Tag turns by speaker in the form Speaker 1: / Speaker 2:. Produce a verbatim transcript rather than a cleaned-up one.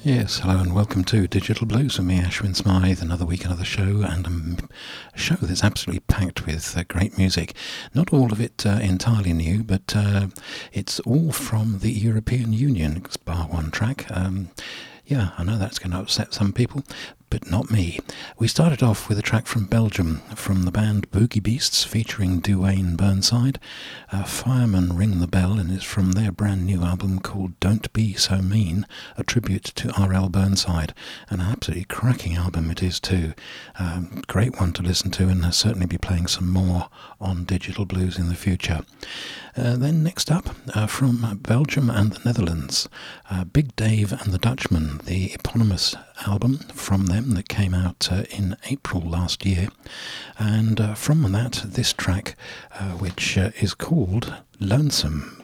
Speaker 1: Yes, hello and welcome to Digital Blues with me, Ashwin Smythe. Another week, another show, and um, a show that's absolutely packed with uh, great music. Not all of it uh, entirely new, but uh, it's all from the European Union, bar one track. Um, yeah, I know that's going to upset some people, but not me. We started off with a track from Belgium, from the band Boogie Beasts, featuring Duane Burnside. Uh, Firemen Ring the Bell, and it's from their brand new album called Don't Be So Mean, a tribute to R L Burnside. An absolutely cracking album it is too. Um, great one to listen to, and I'll certainly be playing some more on Digital Blues in the future. Uh, then next up, uh, from Belgium and the Netherlands, uh, Big Dave and the Dutchman, the eponymous album from them that came out uh, in April last year. And uh, from that, this track, uh, which uh, is called Lonesome.